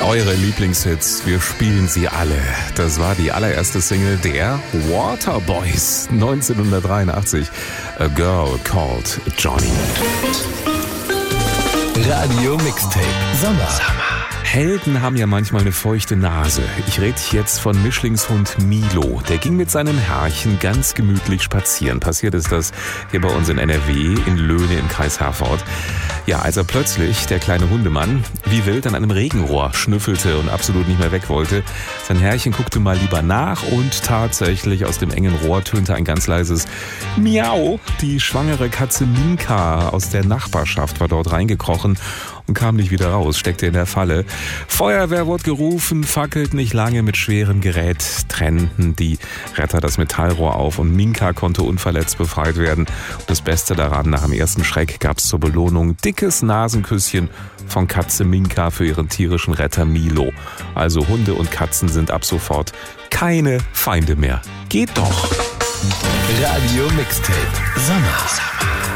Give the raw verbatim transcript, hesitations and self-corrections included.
Eure Lieblingshits, wir spielen sie alle. Das war die allererste Single der Waterboys neunzehnhundertdreiundachtzig. A Girl Called Johnny. Radio Mixtape Sommer. Helden haben ja manchmal eine feuchte Nase. Ich rede jetzt von Mischlingshund Milo. Der ging mit seinem Herrchen ganz gemütlich spazieren. Passiert ist das hier bei uns in N R W, in Löhne im Kreis Herford. Ja, als er plötzlich, der kleine Hundemann, wie wild an einem Regenrohr schnüffelte und absolut nicht mehr weg wollte. Sein Herrchen guckte mal lieber nach und tatsächlich aus dem engen Rohr tönte ein ganz leises Miau. Die schwangere Katze Minka aus der Nachbarschaft war dort reingekrochen und kam nicht wieder raus, steckte in der Falle. Feuerwehr wurde gerufen, fackelt nicht lange, mit schwerem Gerät trennten die Retter das Metallrohr auf und Minka konnte unverletzt befreit werden. Und das Beste daran, nach dem ersten Schreck gab es zur Belohnung dickes Nasenküsschen von Katze Minka für ihren tierischen Retter Milo. Also Hunde und Katzen sind ab sofort keine Feinde mehr. Geht doch! Radio Mixtape Sommer.